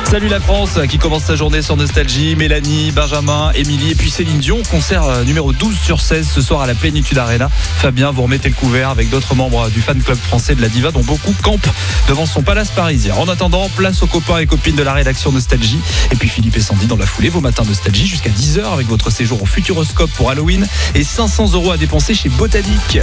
Salut la France qui commence sa journée sur Nostalgie. Mélanie, Benjamin, Émilie et puis Céline Dion. Concert numéro 12 sur 16 ce soir à la Plénitude Arena. Fabien, vous remettez le couvert avec d'autres membres du fan club français de la diva dont beaucoup campent devant son palace parisien. En attendant, place aux copains et copines de la rédaction Nostalgie. Et puis Philippe et Sandy dans la foulée, vos matins Nostalgie jusqu'à 10h avec votre séjour au Futuroscope pour Halloween et 500 € à dépenser chez Botanique.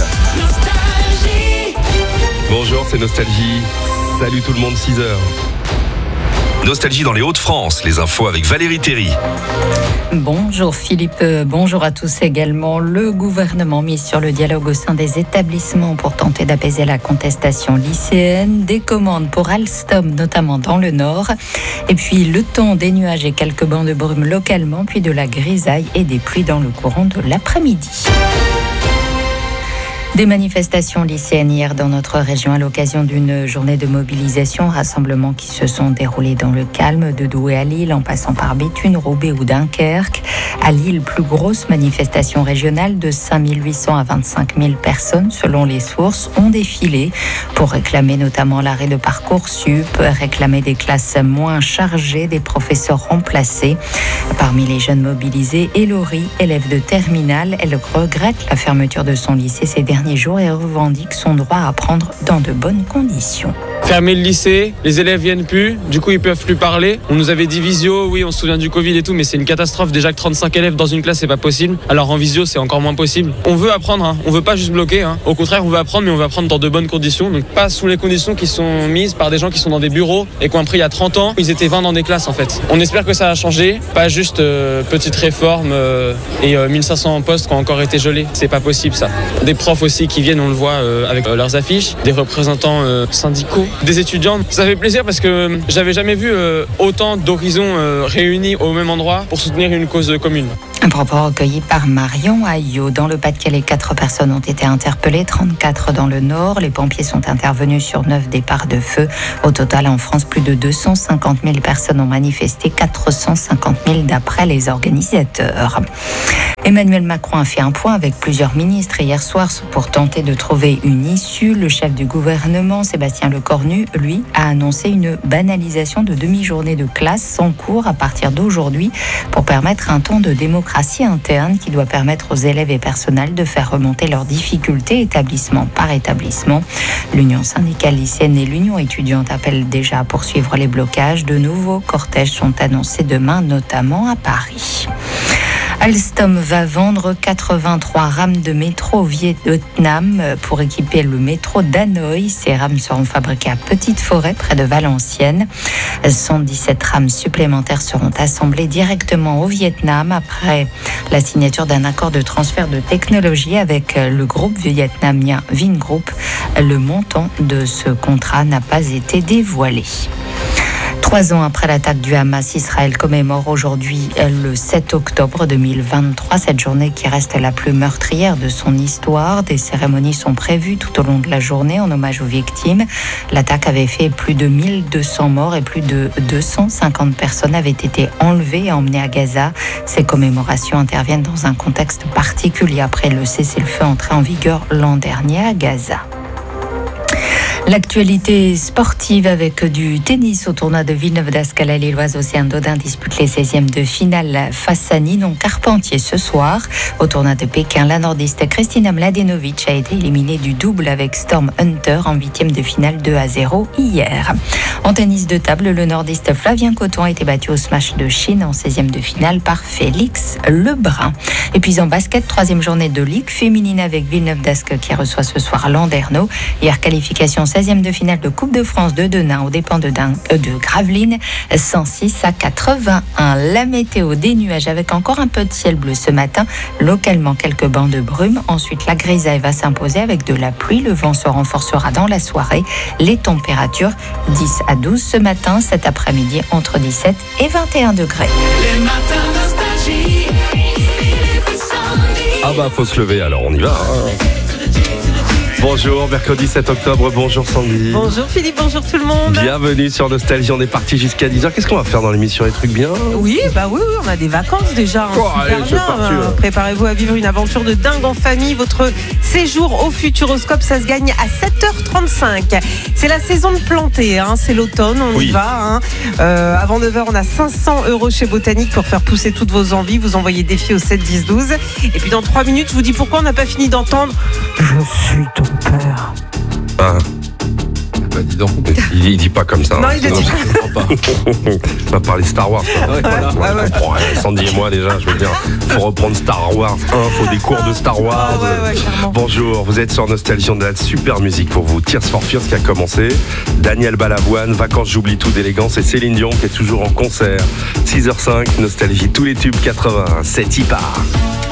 Bonjour, c'est Nostalgie. Salut tout le monde, 6h. Nostalgie dans les Hauts-de-France, les infos avec Valérie Théry. Bonjour Philippe, bonjour à tous également. Le gouvernement mise sur le dialogue au sein des établissements pour tenter d'apaiser la contestation lycéenne. Des commandes pour Alstom, notamment dans le nord. Et puis le temps, des nuages et quelques bancs de brume localement, puis de la grisaille et des pluies dans le courant de l'après-midi. Des manifestations lycéennes hier dans notre région à l'occasion d'une journée de mobilisation, rassemblements qui se sont déroulés dans le calme de Douai à Lille en passant par Béthune, Roubaix ou Dunkerque. À Lille, plus grosse manifestation régionale de 5 800 à 25 000 personnes selon les sources ont défilé pour réclamer notamment l'arrêt de Parcoursup, réclamer des classes moins chargées, des professeurs remplacés. Parmi les jeunes mobilisés, Elori, élève de terminale, elle regrette la fermeture de son lycée ces derniers jours et revendique son droit à apprendre dans de bonnes conditions. Fermer le lycée, les élèves viennent plus, du coup ils peuvent plus parler. On nous avait dit visio, oui on se souvient du Covid et tout, mais c'est une catastrophe. Déjà que 35 élèves dans une classe c'est pas possible, alors en visio c'est encore moins possible. On veut apprendre, on veut pas juste bloquer. Au contraire on veut apprendre, mais on veut apprendre dans de bonnes conditions. Donc pas sous les conditions qui sont mises par des gens qui sont dans des bureaux et qui ont appris il y a 30 ans. Ils étaient 20 dans des classes en fait. On espère que ça va changer, pas juste petite réforme et 1500 postes qui ont encore été gelés. C'est pas possible ça. Des profs aussi qui viennent, on le voit avec leurs affiches, des représentants syndicaux, des étudiants. Ça fait plaisir parce que j'avais jamais vu autant d'horizons réunis au même endroit pour soutenir une cause commune. Un propos recueilli par Marion Ayo. Dans le Pas-de-Calais, 4 personnes ont été interpellées, 34 dans le Nord. Les pompiers sont intervenus sur 9 départs de feu. Au total, en France, plus de 250 000 personnes ont manifesté, 450 000 d'après les organisateurs. Emmanuel Macron a fait un point avec plusieurs ministres hier soir pour tenter de trouver une issue. Le chef du gouvernement, Sébastien Lecornu, lui, a annoncé une banalisation de demi-journée de classe sans cours à partir d'aujourd'hui pour permettre un temps de démocratie interne qui doit permettre aux élèves et personnels de faire remonter leurs difficultés établissement par établissement. L'Union syndicale lycéenne et l'Union étudiante appellent déjà à poursuivre les blocages. De nouveaux cortèges sont annoncés demain, notamment à Paris. Alstom va vendre 83 rames de métro au Vietnam pour équiper le métro d'Hanoï. Ces rames seront fabriquées à Petite Forêt, près de Valenciennes. 117 rames supplémentaires seront assemblées directement au Vietnam après la signature d'un accord de transfert de technologie avec le groupe vietnamien Vingroup. Le montant de ce contrat n'a pas été dévoilé. 3 ans après l'attaque du Hamas, Israël commémore aujourd'hui le 7 octobre 2023, cette journée qui reste la plus meurtrière de son histoire. Des cérémonies sont prévues tout au long de la journée en hommage aux victimes. L'attaque avait fait plus de 1200 morts et plus de 250 personnes avaient été enlevées et emmenées à Gaza. Ces commémorations interviennent dans un contexte particulier après le cessez-le-feu entré en vigueur l'an dernier à Gaza. L'actualité sportive avec du tennis au tournoi de Villeneuve-d'Ascq. La Lilloise Océane Dodin dispute les 16e de finale face à Ninon Carpentier ce soir. Au tournoi de Pékin, la nordiste Kristina Mladenovic a été éliminée du double avec Storm Hunter en 8e de finale 2-0 hier. En tennis de table, le nordiste Flavien Coton a été battu au smash de Chine en 16e de finale par Félix Lebrun. Et puis en basket, 3e journée de Ligue féminine avec Villeneuve-d'Ascq qui reçoit ce soir Landerneau. Hier, qualification 16e de finale de Coupe de France de Denain aux dépens de Gravelines, 106-81. La météo, des nuages avec encore un peu de ciel bleu ce matin, localement quelques bancs de brume. Ensuite, la grisaille va s'imposer avec de la pluie. Le vent se renforcera dans la soirée. Les températures 10 à 12 ce matin, cet après-midi entre 17 et 21 degrés. Les matins Nostalgie. Ah bah faut se lever alors, on y va. Bonjour, mercredi 7 octobre, bonjour Sandy. Bonjour Philippe, bonjour tout le monde. Bienvenue sur Nostalgie, on est parti jusqu'à 10h. Qu'est-ce qu'on va faire dans l'émission? Les trucs bien? Oui, on a des vacances déjà. Oh, super allez, c'est bien. parti, ouais. Préparez-vous à vivre une aventure de dingue en famille. Votre séjour au Futuroscope, ça se gagne à 7h35. C'est la saison de planter, c'est l'automne, on y va. Avant 9h, on a 500 € chez Botanique pour faire pousser toutes vos envies. Vous envoyez défi au 7 10 12. Et puis dans 3 minutes, je vous dis pourquoi on n'a pas fini d'entendre « Je suis ton père ». Bah dis donc, il dit pas comme ça. Non, il le dit pas. On va parler Star Wars. Sandy et moi déjà, je veux dire, faut reprendre Star Wars 1, faut des cours de Star Wars. Clairement. Bonjour, vous êtes sur Nostalgie, on a de la super musique pour vous. Tears for Fears qui a commencé, Daniel Balavoine, Vacances j'oublie tout d'élégance et Céline Dion qui est toujours en concert. 6h05, Nostalgie, tous les tubes 80, c'est y part.